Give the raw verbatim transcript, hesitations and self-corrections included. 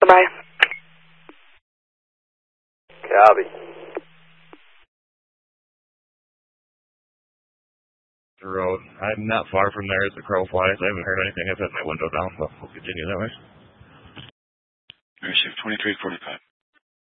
Goodbye. Copy. The road. I'm not far from there as the crow flies. I haven't heard anything. I've had my window down, but we'll continue that way. Airship twenty-three forty-five.